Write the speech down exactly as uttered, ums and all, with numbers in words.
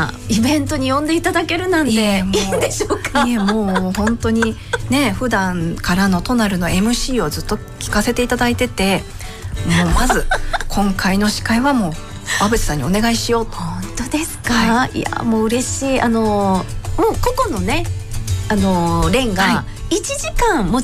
なイベントに呼んでいただけるなんていいんでしょうか。 いえもう本当にね普段からのトナルの エムシー をずっと聞かせていただいてて、もうまず今回の司会はもう馬淵さんにお願いしようと。 本当ですか、 はい、 いやもう嬉しい。あのもう個々のねあの連がいちじかんも